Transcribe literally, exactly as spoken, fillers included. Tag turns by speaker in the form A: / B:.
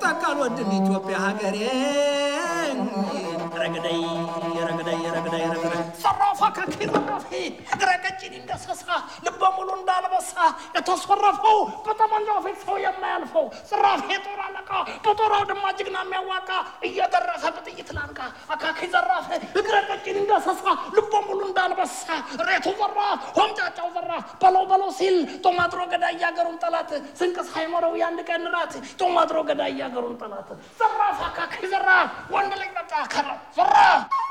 A: ተቃል ወድን ኢትዮጵያ ሀገሬ ረግደይ ረግደይ ረግደይ ረግደይ
B: ሰራፋ ከኪራፊ እግረቀጭን እንደሰሳ ልበ ሙሉ እንዳልበሳ የተሰረፈው በጠመንጃው ፊት ሰው የማያልፈው ሰራፊ ጦር አለቃ በጦራው ድማ ጅግና የሚያዋቃ እየደረሰ በጥይት ላንቃ አካኪ ዘራፍ እግረቀጭን እንደሰሳ ልበ ሙሉ እንዳልበሳ ሬቱ ዘራፍ ሆምጫጫው ዘራፍ በለው በለው ሲል ጦማጥሮ ገዳይ ያገሩን ጠላት ስንቅስ ሃይመረው ያንድ ቀን ራት ጦማጥሮ ገዳይ ያገሩን ጠላት ዘራፍ አካኪ ዘራፍ ወንድ ልጅ መጣ ከራ ዘራፍ